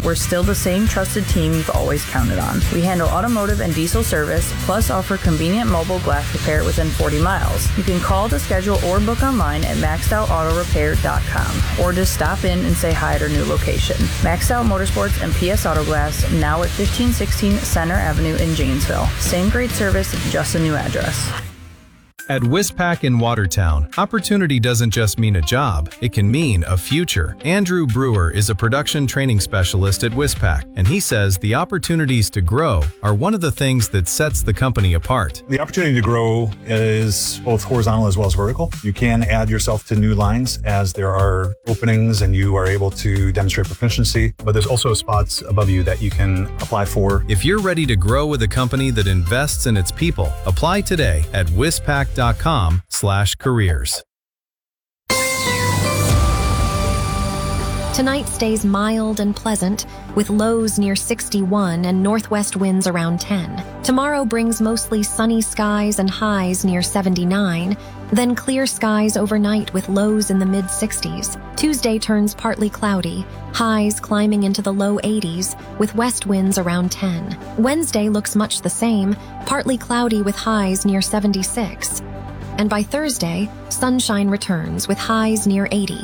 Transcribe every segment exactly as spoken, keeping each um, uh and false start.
we're still the same trusted team you've always counted on. We handle automotive and diesel service, plus offer convenient mobile glass repair within forty miles. You can call to schedule or book online at maxed out auto repair dot com, or just stop in and say hi at our new location. Maxed Out Motorsports and P S Auto Glass, now at fifteen sixteen Center Avenue in Janesville. Same great service, just a new address. At Wispac in Watertown, opportunity doesn't just mean a job, it can mean a future. Andrew Brewer is a production training specialist at Wispac, and he says the opportunities to grow are one of the things that sets the company apart. The opportunity to grow is both horizontal as well as vertical. You can add yourself to new lines as there are openings and you are able to demonstrate proficiency, but there's also spots above you that you can apply for. If you're ready to grow with a company that invests in its people, apply today at wispac dot com slash careers. Tonight stays mild and pleasant, with lows near sixty-one and northwest winds around ten. Tomorrow brings mostly sunny skies and highs near seventy-nine, then clear skies overnight with lows in the mid-sixties. Tuesday turns partly cloudy, highs climbing into the low eighties, with west winds around ten. Wednesday looks much the same, partly cloudy with highs near seventy-six. And by Thursday, sunshine returns with highs near eighty.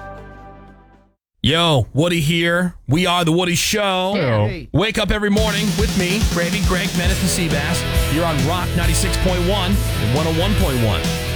Yo, Woody here. We are The Woody Show. Hey. Wake up every morning with me, Gravy, Greg, Menace, and Seabass. You're on Rock ninety-six point one and one oh one point one.